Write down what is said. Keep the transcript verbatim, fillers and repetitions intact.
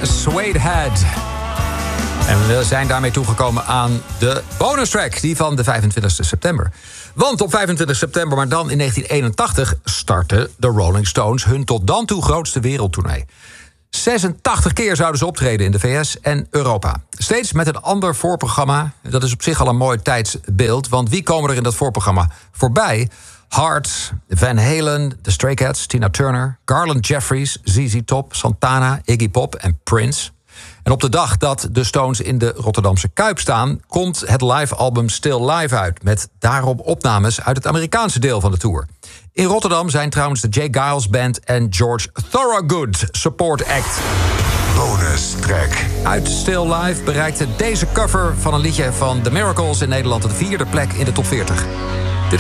Suede Head. En we zijn daarmee toegekomen aan de bonus track, die van de vijfentwintigste september. Want op vijfentwintig september, maar dan in negentien eenentachtig... startten de Rolling Stones hun tot dan toe grootste wereldtournee. zesentachtig keer zouden ze optreden in de V S en Europa. Steeds met een ander voorprogramma. Dat is op zich al een mooi tijdsbeeld, want wie komen er in dat voorprogramma voorbij? Heart, Van Halen, The Stray Cats, Tina Turner, Garland Jeffries, Z Z Top, Santana, Iggy Pop en Prince. En op de dag dat de Stones in de Rotterdamse Kuip staan, komt het live-album Still Live uit, met daarop opnames uit het Amerikaanse deel van de tour. In Rotterdam zijn trouwens de Jay Giles Band en George Thorogood support act. Bonus track. Uit Still Live bereikte deze cover van een liedje van The Miracles in Nederland de vierde plek in de top veertig.